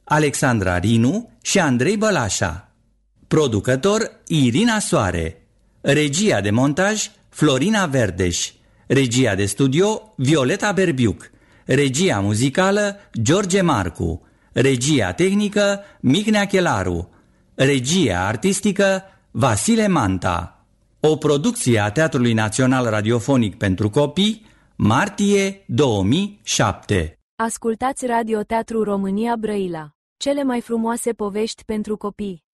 Alexandra Rinu și Andrei Bălașa. Producător Irina Soare. Regia de montaj Florina Verdeș. Regia de studio Violeta Berbiuc. Regia muzicală George Marcu. Regia tehnică Mihnea Chelaru. Regia artistică Vasile Manta. O producție a Teatrului Național Radiofonic pentru Copii, martie 2007. Ascultați Radio Teatru România Brăila. Cele mai frumoase povești pentru copii.